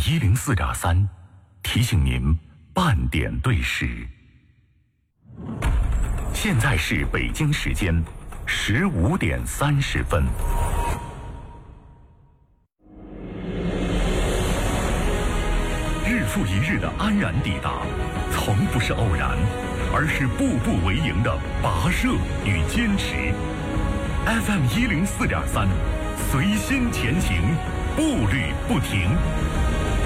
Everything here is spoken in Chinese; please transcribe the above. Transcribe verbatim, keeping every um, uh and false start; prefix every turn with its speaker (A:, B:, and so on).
A: 一零四点三，提醒您半点对时。现在是北京时间十五点三十分。日复一日的安然抵达，从不是偶然，而是步步为营的跋涉与坚持。F M 一零四点三，随心前行，步履不停。